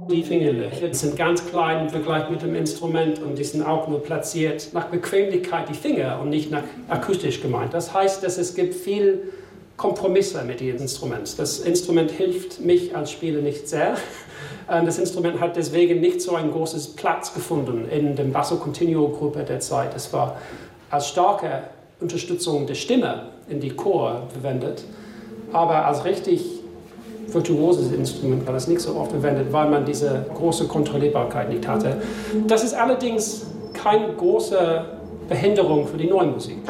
Die Fingerlöcher sind ganz klein im Vergleich mit dem Instrument und die sind auch nur platziert nach Bequemlichkeit die Finger und nicht nach akustisch gemeint. Das heißt, dass es gibt viel Kompromisse mit diesem Instrument. Das Instrument hilft mich als Spieler nicht sehr. Das Instrument hat deswegen nicht so ein großes Platz gefunden in der Basso Continuo Gruppe der Zeit. Es war als starke Unterstützung der Stimme in die Chor verwendet, aber als richtig virtuoses Instrument war das nicht so oft verwendet, weil man diese große Kontrollierbarkeit nicht hatte. Das ist allerdings keine große Behinderung für die neue Musik.